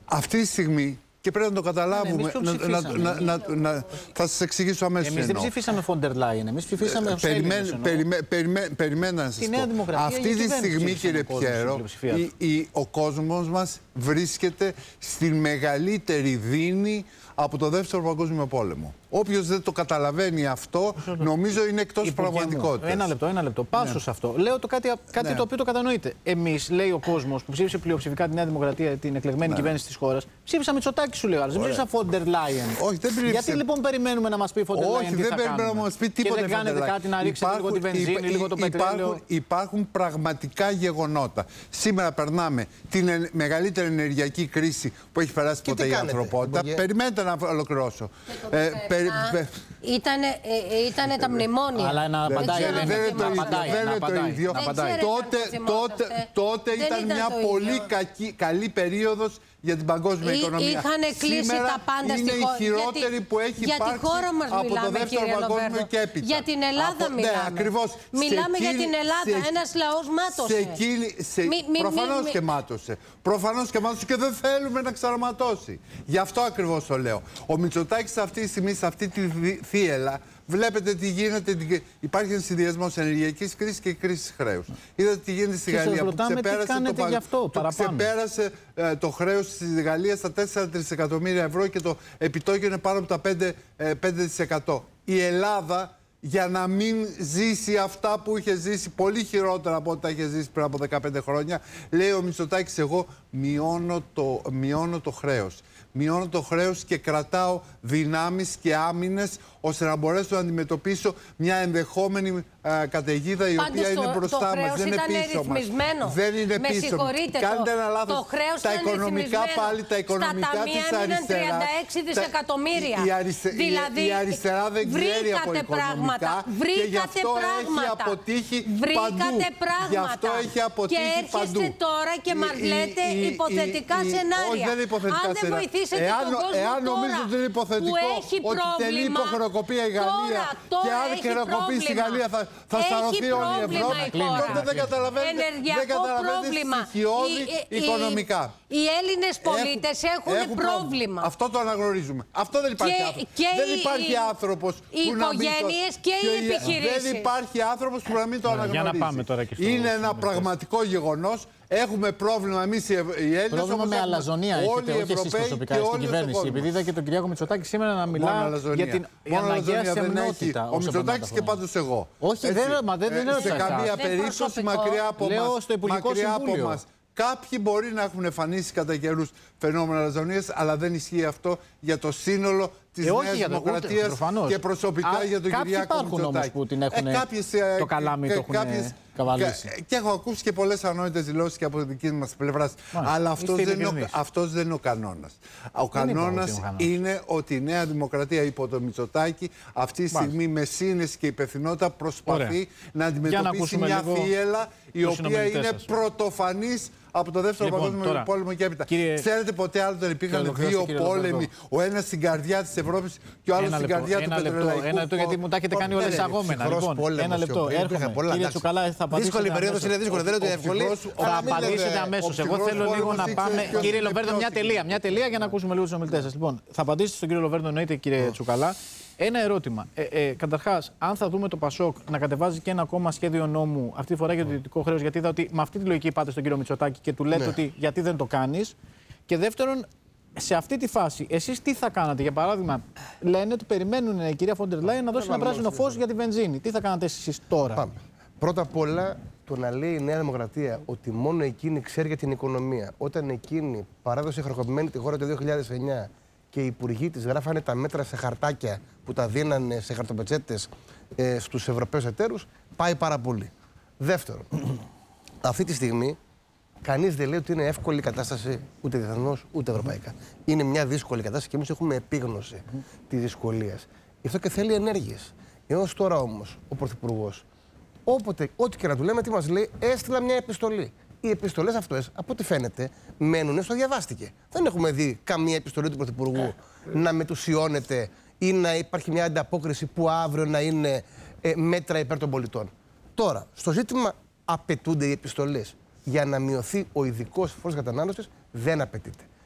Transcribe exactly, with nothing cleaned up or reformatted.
Αυτή τη στιγμή. Και πρέπει να το καταλάβουμε. Ναι, να, να, να, να, θα σας εξηγήσω αμέσως. Εμείς δεν ψηφίσαμε Φόντερ Λάιεν. Εμείς ψηφίσαμε τους Έλληνες. Περιμένω να σας πω. Αυτή τη στιγμή, κύριε Πιέρο, η, η, ο κόσμος μας βρίσκεται στην μεγαλύτερη δίνη από το Δεύτερο Παγκόσμιο Πόλεμο. Όποιος δεν το καταλαβαίνει αυτό, νομίζω είναι εκτός πραγματικότητας. Ένα λεπτό, ένα λεπτό. Πάσω ναι. σε αυτό. Λέω το κάτι, κάτι ναι. το οποίο το κατανοείτε. Εμείς, λέει ο κόσμος που ψήφισε πλειοψηφικά τη Νέα Δημοκρατία, την εκλεγμένη ναι. κυβέρνηση της χώρας, ψήφισα Μητσοτάκη, σου λέω. Δεν ψήφισα Φόντερ Λάιεν. Όχι, δεν ψήφισα. Γιατί λοιπόν περιμένουμε να μας πει Φόντερ Λάιεν? Όχι, δεν περιμένουμε να μας πει τίποτα. Και δεν κάνετε κάτι να ρίξετε λίγο τη βενζίνη, λίγο το πετρέλαιο? Υπάρχουν πραγματικά γεγονότα. Σήμερα περνάμε την μεγαλύτερη ενεργειακή κρίση που έχει περάσει ποτέ η ανθρωπότητα. Περιμένετε να ολοκληρώσω. Ήτανε τα μνημόνια. Αλλά να απαντάει. Δεν είναι το ίδιο. Τότε ήταν μια πολύ καλή περίοδος για την παγκόσμια οικονομία. Είχαν κλείσει τα πάντα στη χώρα. Είναι η χειρότερη που έχει υπάρξει από το Δεύτερο Παγκόσμιο και έπειτα. Για την Ελλάδα μιλάμε. Ναι, ακριβώς. Μιλάμε για την Ελλάδα. Ένας λαός μάτωσε. Προφανώς και μάτωσε. Προφανώς και μάτωσε και δεν θέλουμε να ξαναματώσει. Γι' αυτό ακριβώς το λέω. Ο Μητσοτάκης αυτή τη στιγμή, σε αυτή τη θύελα, βλέπετε τι γίνεται. Υπάρχει ένα συνδυασμός ενεργειακής κρίσης και κρίσης χρέους. Είδατε τι γίνεται στη Γαλλία που ξεπέρασε το, πα... αυτό, το, ξεπέρασε, ε, το χρέος της Γαλλίας στα τέσσερα τρισεκατομμύρια ευρώ και το επιτόκιο είναι πάνω από τα πέντε τοις εκατό. Η Ελλάδα, για να μην ζήσει αυτά που είχε ζήσει, πολύ χειρότερα από ό,τι τα είχε ζήσει πριν από δεκαπέντε χρόνια, λέει ο Μητσοτάκης, εγώ μειώνω το, μειώνω το χρέος. Μειώνω το χρέος και κρατάω δυνάμεις και άμυνες ώστε να μπορέσω να αντιμετωπίσω μια ενδεχόμενη α, καταιγίδα η Πάντως οποία το, είναι μπροστά μας. Δεν είναι πίσω μας. Δεν είναι Με πίσω μας. Κάντε ένα λάθος. Το χρέος τα οικονομικά πάλι, τα οικονομικά της αριστεράς. Στα ταμεία τριάντα έξι δισεκατομμύρια. Η, αριστε, δηλαδή, η, η αριστερά δεν ξέρει από οικονομικά βρήκατε και γι' αυτό πράγματα. έχει αποτύχει βρήκατε παντού. πράγματα. Γι' αυτό έχει αποτύχει και έρχεστε παντού. τώρα και μας λέτε υποθετικά σενάρια. Όχι, δεν είναι υποθετικά σενάρια. Εάν, εάν νομίζω ότι είναι υποθετικό ότι τελεί υποχρεοκοπία η Γαλλία και αν χρεοκοπήσει η Γαλλία θα, θα σαρωθεί όλη η Ευρώπη, τότε δεν καταλαβαίνετε, δεν καταλαβαίνετε στοιχειώδη οικονομικά. Οι Έλληνες πολίτες έχουν, έχουν πρόβλημα. Αυτό το αναγνωρίζουμε. Αυτό δεν υπάρχει άνθρωπος. Δεν υπάρχει άνθρωπος που να μην το... Οι οικογένειες και οι επιχειρήσεις. Δεν υπάρχει άνθρωπος που να μην το αναγνωρίζει. Για να πάμε τώρα και στο... Είναι ένα πραγματικό γεγονός. Έχουμε πρόβλημα εμείς οι Έλληνες. Πρόβλημα με αλαζονία έχετε, όχι εσείς προσωπικά στην κυβέρνηση. Επειδή είδα και τον Κυριάκο Μητσοτάκη σήμερα να μιλά για την αναγκαία σεμνότητα. Ο Μητσοτάκης και πάντως εγώ. Όχι, δεν είναι σε καμία περίπτωση μακριά από μας. Κάποιοι μπορεί να έχουν εμφανίσει κατά καιρούς φαινόμενα αλαζονίας, αλλά δεν ισχύει αυτό για το σύνολο της ε, Νέας Δημοκρατίας και προσωπικά Α, για τον Κυριάκο Μητσοτάκη. Όμως που την έχουν, ε, κάποιες, το καλάμι το έχουν καβαλήσει. Και, και έχω ακούσει και πολλές ανόητες δηλώσεις και από την δική μας πλευρά. Αλλά αυτός δεν, ο, αυτός δεν είναι ο κανόνας. Ο κανόνας είναι ότι η Νέα Δημοκρατία υπό το Μητσοτάκη αυτή τη στιγμή με σύνεση και υπευθυνότητα προσπαθεί Ωραία. να αντιμετωπίσει να μια θύελα η οποία είναι πρωτοφανής από το Δεύτερο λοιπόν, Παγκόσμιο τώρα, Πόλεμο και έπειτα. Κύριε... Ξέρετε ποτέ άλλοτε υπήρχαν δύο πόλεμοι, ο ένας στην καρδιά της Ευρώπης και ο άλλος στην καρδιά του πετρελαϊκού. Ένα λεπτό, γιατί μου τα έχετε κάνει όλα εισαγόμενα. Λοιπόν, ένα λεπτό, έρχομαι. Κύριε Τσουκαλά, θα απαντήσετε. Δύσκολη περίοδος είναι δύσκολη, δεν είναι εύκολη. Θα απαντήσετε αμέσως. Εγώ θέλω λίγο να πάμε. Κύριε Λοβέρντο, μια τελεία. Μια τελεία για να ακούσουμε λίγο τους ομιλητές σας. Λοιπόν, θα απαντήσετε στον κύριο Λοβέρντο, εννοείται, κύριε Τσουκαλά. Ένα ερώτημα. Ε, ε, Καταρχάς, αν θα δούμε το Πασόκ να κατεβάζει και ένα ακόμα σχέδιο νόμου αυτή τη φορά για το ιδιωτικό χρέος, γιατί είδα ότι με αυτή τη λογική πάτε στον κύριο Μητσοτάκη και του λέτε ναι. ότι γιατί δεν το κάνεις. Και δεύτερον, σε αυτή τη φάση, εσείς τι θα κάνατε? Για παράδειγμα, λένε ότι περιμένουν η κυρία Φόντερ Λάιεν να δώσει ένα πράσινο φως για τη βενζίνη. Τι θα κάνατε εσείς τώρα? Πάμε. Πρώτα απ' όλα, το να λέει η Νέα Δημοκρατία ότι μόνο εκείνη ξέρει για την οικονομία, όταν εκείνη παράδοσε χρεοκοπημένη τη χώρα το δύο χιλιάδες εννιά. Και οι υπουργοί της γράφανε τα μέτρα σε χαρτάκια που τα δίνανε σε χαρτοπετσέτες ε, στους Ευρωπαίους εταίρους, πάει πάρα πολύ. Δεύτερον, αυτή τη στιγμή κανείς δεν λέει ότι είναι εύκολη η κατάσταση ούτε διεθνώς ούτε ευρωπαϊκά. Είναι μια δύσκολη κατάσταση και εμείς έχουμε επίγνωση της δυσκολίας. Γι' αυτό και θέλει ενέργειες. Έως τώρα όμως ο Πρωθυπουργός, όποτε, ό,τι και να του λέμε, τι μας λέει, έστειλα μια επιστολή. Οι επιστολές αυτές, από ό,τι φαίνεται, μένουν στο διαβάστηκε. Δεν έχουμε δει καμία επιστολή του Πρωθυπουργού να μετουσιώνεται ή να υπάρχει μια ανταπόκριση που αύριο να είναι ε, μέτρα υπέρ των πολιτών. Τώρα, στο ζήτημα απαιτούνται οι επιστολές για να μειωθεί ο ειδικός φόρος κατανάλωσης, δεν απαιτείται.